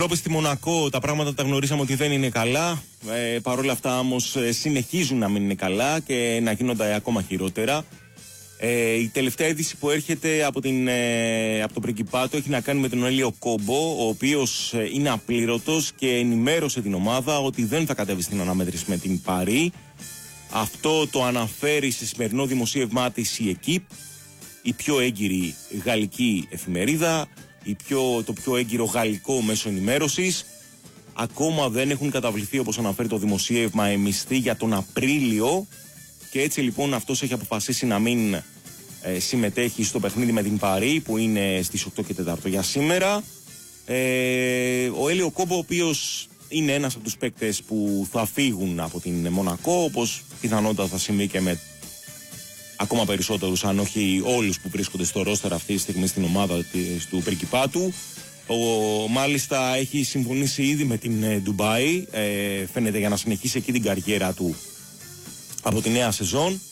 Όπως στη Μονακό τα πράγματα τα γνωρίσαμε ότι δεν είναι καλά. Παρ' όλα αυτά όμως συνεχίζουν να μην είναι καλά και να γίνονται ακόμα χειρότερα. Η τελευταία είδηση που έρχεται από το Πριγκιπάτο έχει να κάνει με τον Έλιο Κόμπο, ο οποίος είναι απλήρωτος και ενημέρωσε την ομάδα ότι δεν θα κατέβει στην αναμέτρηση με την Παρί. Αυτό το αναφέρει σε σημερινό δημοσίευμά της η Εκίπ, η πιο έγκυρη γαλλική εφημερίδα, το πιο έγκυρο γαλλικό μέσο ενημέρωσης. Ακόμα δεν έχουν καταβληθεί, όπως αναφέρει το δημοσίευμα, μισθοί για τον Απρίλιο και έτσι λοιπόν αυτός έχει αποφασίσει να μην συμμετέχει στο παιχνίδι με την Παρί που είναι στις 8 και 4 για σήμερα. Ο Έλιο Κόμπο, ο οποίος είναι ένας από τους παίκτες που θα φύγουν από την Μονακό, όπως πιθανότατα θα συμβεί και με ακόμα περισσότερους, αν όχι όλους που βρίσκονται στο ρόστερ αυτή τη στιγμή στην ομάδα του Πριγκιπάτου. Μάλιστα έχει συμφωνήσει ήδη με την Ντουμπάι, φαίνεται, για να συνεχίσει εκεί την καριέρα του από τη νέα σεζόν.